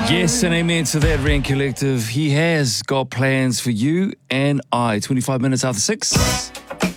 Yes, and amen to that, Rand Collective. He has got plans for you and I. 25 minutes after 6.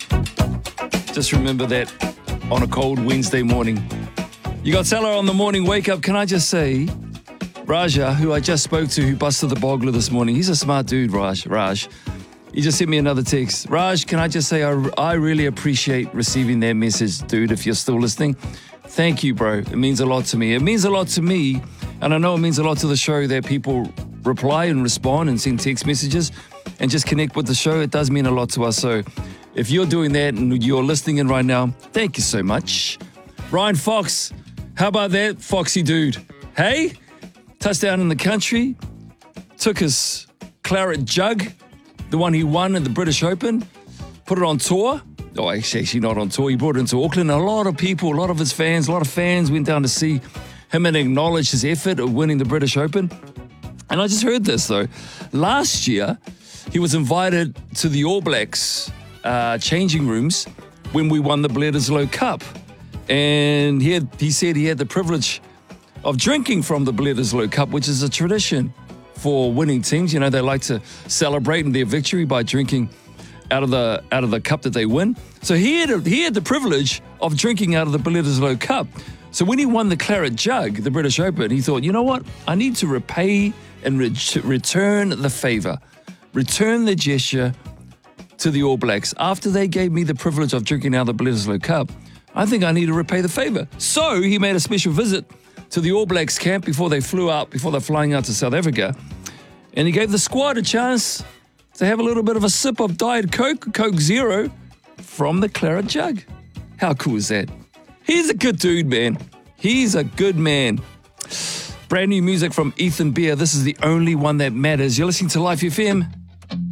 Just remember that on a cold Wednesday morning. You got Salah on the morning wake up. Can I just say, Raja, who I just spoke to, who busted the boggler this morning, he's a smart dude, Raj. He just sent me another text. Raj, can I just say I really appreciate receiving that message, dude, if you're still listening. Thank you, bro. It means a lot to me. It means a lot to me, and I know it means a lot to the show that people reply and respond and send text messages and just connect with the show. It does mean a lot to us. So if you're doing that and you're listening in right now, thank you so much. Ryan Fox, how about that, Foxy dude? Hey, touchdown in the country, took his claret jug, the one he won at the British Open, put it on tour. Oh, actually not on tour. He brought it into Auckland. A lot of his fans, a lot of fans went down to see him and acknowledge his effort of winning the British Open. And I just heard this, though. Last year, he was invited to the All Blacks changing rooms when we won the Bledisloe Cup. And he said he had the privilege of drinking from the Bledisloe Cup, which is a tradition for winning teams. You know, they like to celebrate their victory by drinking out of the cup that they win. So he had the privilege of drinking out of the Bledisloe Cup. So when he won the claret jug, the British Open, he thought, you know what? I need to repay and return the favor, return the gesture to the All Blacks. After they gave me the privilege of drinking out of the Bledisloe Cup, I think I need to repay the favor. So he made a special visit to the All Blacks camp before they're flying out to South Africa. And he gave the squad a chance to have a little bit of a sip of Diet Coke Zero, from the claret jug. How cool is that? He's a good dude, man. He's a good man. Brand new music from Ethan Beer. This is the only one that matters. You're listening to Life FM.